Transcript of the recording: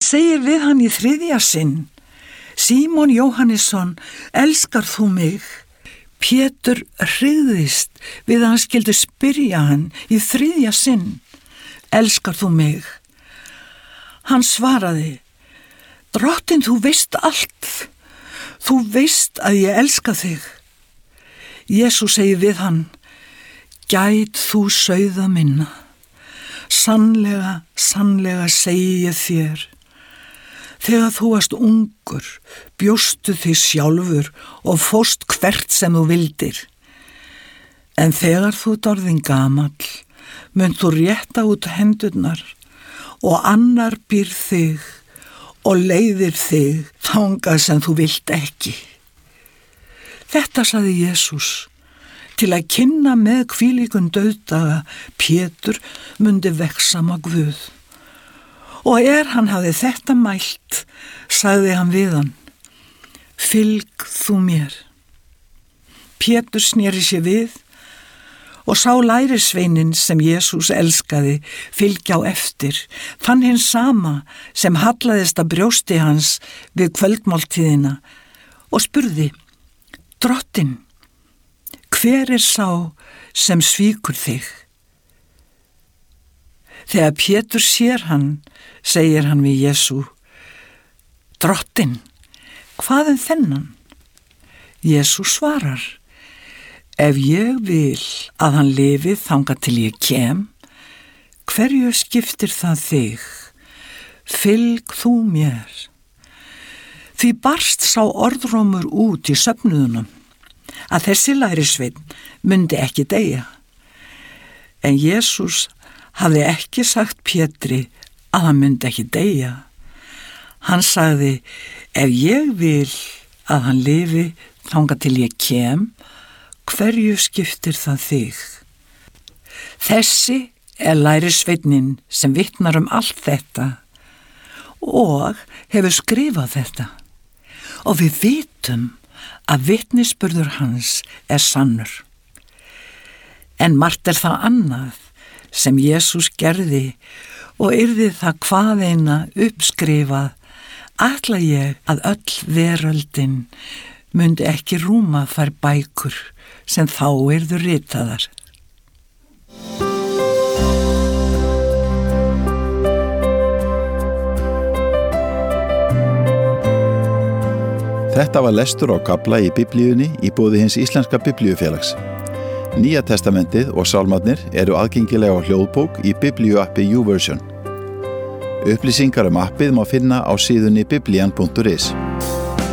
segir við hann í 3. sinn: Símon Jóhannesson, elskar þú mig? Pétur hryggðist við að hann skyldi spyrja hann í 3. sinn: Elskar þú mig? Hann svaraði: Drottinn, þú veist allt. Þú veist að ég elska þig. Jesús segir við hann: Gæt þú sauða minna. Sannlega, sannlega segi ég þér. Þegar þú varst ungur, bjóstu þig sjálfur og fórst hvert sem þú vildir. En þegar þú ert orðinn gamall, munt þú rétta út hendurnar og annar býr þig og leiðir þig þangað sem þú vilt ekki. Þetta sagði Jesús til að kynna með hvílíkum dauðdaga Pétur mundi vegsama Guð. Og hann hafði þetta mælt, sagði hann við hann: Fylg þú mér. Pétur sneri sér við og sá lærisveininn sem Jesús elskaði fylgja á eftir, þann hinn sama sem hallaðist að brjósti hans við kvöldmáltíðina og spurði: Drottinn, hver sá sem svíkur þig? Þegar Pétur sér hann, segir hann við Jesú: Drottinn, hvað þennan? Jesú svarar: Ef ég vil að hann lifi þangað til ég kem, hverju skiptir það þig? Fylg þú mér. Því barst sá orðrómur út í söfnuðunum að þessi lærisveinn mundi ekki deyja. En Jesús hafði ekki sagt Pétri að hann mundi ekki deyja. Hann sagði: Ef ég vil að hann lifi þangað til ég kem, hverju skiptir það þig? Þessi lærisveinninn sem vitnar allt þetta og hefur skrifað þetta. Og við vitum að vitnisburður hans sannur. En margt það annað sem Jesús gerði og yrði það hvaðeina uppskrifað, ætla ég að öll veröldin mundi ekki rúma þær bækur sem þá yrðu ritaðar. Þetta var lestur á kafla í Biblíunni í boði hins Íslenska Biblíufélags. Nýja testamentið og sálmarnir eru aðgengilega á hljóðbók í Biblíuappi YouVersion. Upplýsingar appið má finna á síðunni biblian.is.